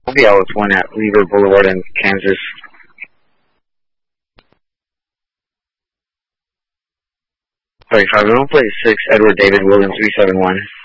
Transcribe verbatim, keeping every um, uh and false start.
I'll be out with one at Lever Boulevard in Kansas. thirty-five, I'm going to play six, Edward David Williams, three seven one.